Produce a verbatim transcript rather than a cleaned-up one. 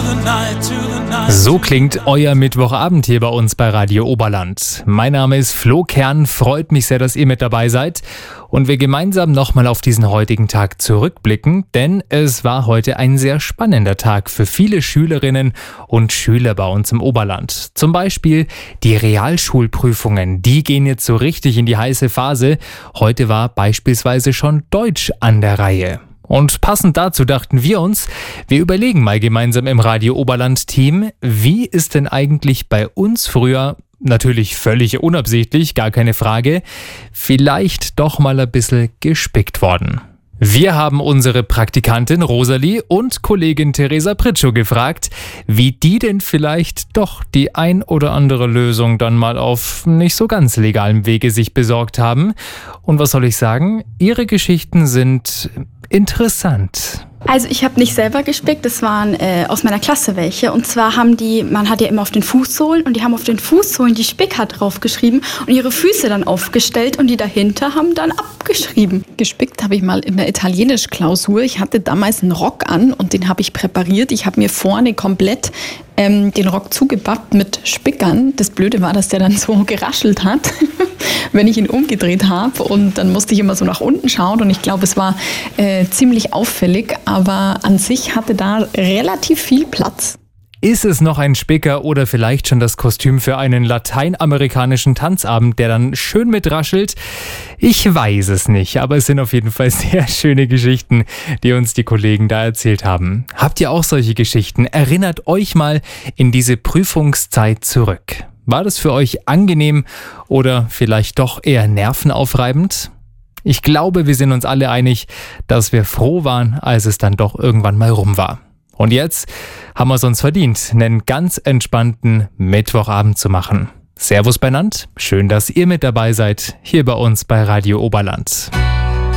So klingt euer Mittwochabend hier bei uns bei Radio Oberland. Mein Name ist Flo Kern, freut mich sehr, dass ihr mit dabei seid und wir gemeinsam nochmal auf diesen heutigen Tag zurückblicken, denn es war heute ein sehr spannender Tag für viele Schülerinnen und Schüler bei uns im Oberland. Zum Beispiel die Realschulprüfungen, die gehen jetzt so richtig in die heiße Phase. Heute war beispielsweise schon Deutsch an der Reihe. Und passend dazu dachten wir uns, wir überlegen mal gemeinsam im Radio Oberland-Team, wie ist denn eigentlich bei uns früher, natürlich völlig unabsichtlich, gar keine Frage, vielleicht doch mal ein bisschen gespickt worden. Wir haben unsere Praktikantin Rosalie und Kollegin Theresa Pritschow gefragt, wie die denn vielleicht doch die ein oder andere Lösung dann mal auf nicht so ganz legalem Wege sich besorgt haben. Und was soll ich sagen? Ihre Geschichten sind interessant. Also ich habe nicht selber gespickt, das waren äh, aus meiner Klasse welche. Und zwar haben die, man hat ja immer auf den Fußsohlen und die haben auf den Fußsohlen die Spicker draufgeschrieben und ihre Füße dann aufgestellt und die dahinter haben dann abgeschrieben. Gespickt habe ich mal in der Italienisch-Klausur. Ich hatte damals einen Rock an und den habe ich präpariert. Ich habe mir vorne komplett ähm, den Rock zugebappt mit Spickern. Das Blöde war, dass der dann so geraschelt hat, wenn ich ihn umgedreht habe. Und dann musste ich immer so nach unten schauen und ich glaube, es war äh, ziemlich auffällig. Aber an sich hatte da relativ viel Platz. Ist es noch ein Spicker oder vielleicht schon das Kostüm für einen lateinamerikanischen Tanzabend, der dann schön mitraschelt? Ich weiß es nicht, aber es sind auf jeden Fall sehr schöne Geschichten, die uns die Kollegen da erzählt haben. Habt ihr auch solche Geschichten? Erinnert euch mal in diese Prüfungszeit zurück. War das für euch angenehm oder vielleicht doch eher nervenaufreibend? Ich glaube, wir sind uns alle einig, dass wir froh waren, als es dann doch irgendwann mal rum war. Und jetzt haben wir es uns verdient, einen ganz entspannten Mittwochabend zu machen. Servus benannt, schön, dass ihr mit dabei seid, hier bei uns bei Radio Oberland.